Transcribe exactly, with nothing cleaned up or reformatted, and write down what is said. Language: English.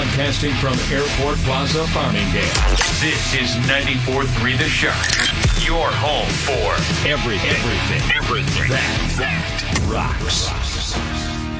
Broadcasting from Airport Plaza, Farmingdale. This is ninety-four point three The Shock. Your home for everything. Everything. Everything. That, that rocks.